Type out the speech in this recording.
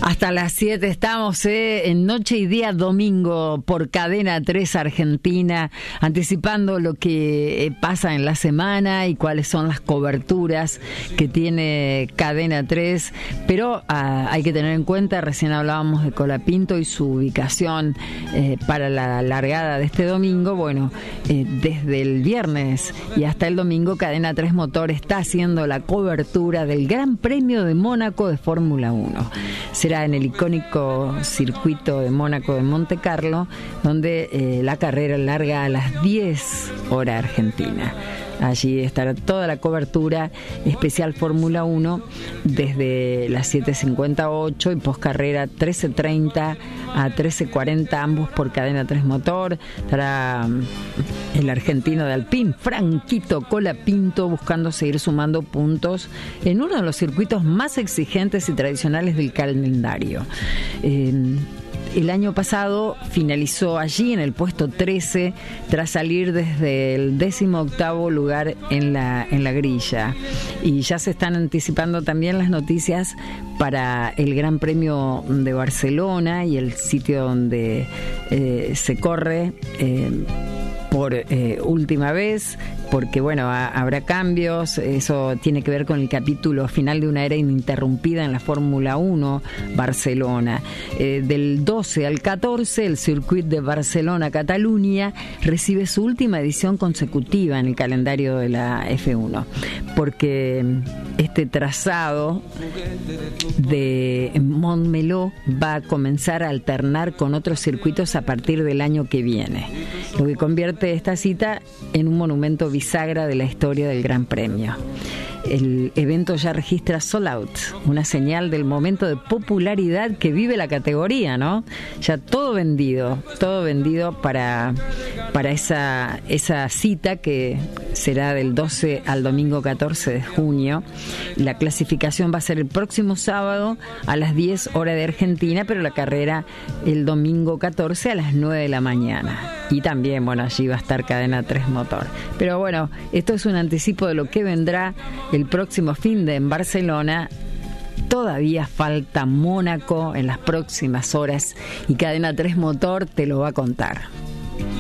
Hasta las 7 estamos en Noche y Día Domingo por Cadena 3 Argentina, anticipando lo que pasa en la semana y cuáles son las coberturas que tiene Cadena 3. Pero hay que tener en cuenta, recién hablábamos de Colapinto y su ubicación para la largada de este domingo. Bueno, desde el viernes y hasta el domingo, Cadena 3 Motor está haciendo la cobertura del Gran Premio de Mónaco de Fórmula 1. Será en el icónico circuito de Mónaco de Monte Carlo, donde la carrera larga a las 10 hora argentina. Allí estará toda la cobertura especial Fórmula 1 desde las 7:58 y poscarrera 13:30 a 13:40, ambos por Cadena 3 Motor. Estará el argentino de Alpine, Franquito Colapinto, buscando seguir sumando puntos en uno de los circuitos más exigentes y tradicionales del calendario. El año pasado finalizó allí en el puesto 13 tras salir desde el 18º lugar en la grilla. Y ya se están anticipando también las noticias para el Gran Premio de Barcelona y el sitio donde se corre por última vez, porque bueno, habrá cambios. Eso tiene que ver con el capítulo final de una era ininterrumpida en la Fórmula 1 Barcelona. Del 12 al 14, el circuito de Barcelona-Cataluña recibe su última edición consecutiva en el calendario de la F1, porque este trazado de Montmeló va a comenzar a alternar con otros circuitos a partir del año que viene, lo que convierte esta cita en un monumento bisagra de la historia del Gran Premio. El evento ya registra sold out, una señal del momento de popularidad que vive la categoría, ¿no? Ya todo vendido para esa cita que será del 12 al domingo 14 de junio. La clasificación va a ser el próximo sábado a las 10 horas de Argentina, pero la carrera el domingo 14 a las 9 de la mañana. Y también, bueno, allí va a estar Cadena 3 Motor. Pero bueno, esto es un anticipo de lo que vendrá el próximo fin de en Barcelona. Todavía falta Mónaco en las próximas horas y Cadena 3 Motor te lo va a contar.